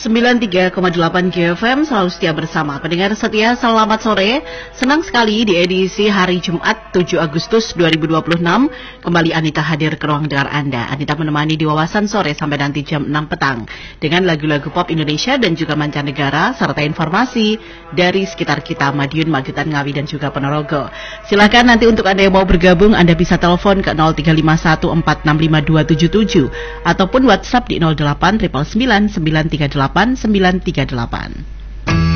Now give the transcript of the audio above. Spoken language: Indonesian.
93,8 GFM selalu setia bersama. Pendengar setia, selamat sore. Senang sekali di edisi hari Jumat 7 Agustus 2026 kembali Anita hadir ke ruang dengar Anda. Anita menemani di Wawasan Sore sampai nanti jam 6 petang dengan lagu-lagu pop Indonesia dan juga mancanegara serta informasi dari sekitar kita, Madiun, Magetan, Ngawi dan juga Ponorogo. Silakan nanti untuk Anda yang mau bergabung, Anda bisa telepon ke 0351465277 ataupun WhatsApp di 08 999 938 938.